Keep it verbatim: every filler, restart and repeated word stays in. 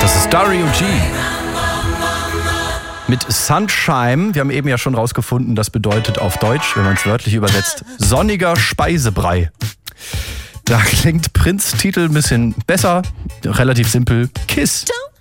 Das ist Dario G. Mit Sunshine. Wir haben eben ja schon rausgefunden, das bedeutet auf Deutsch, wenn man es wörtlich übersetzt, sonniger Speisebrei. Da klingt Prinz' Titel ein bisschen besser, relativ simpel. Kiss.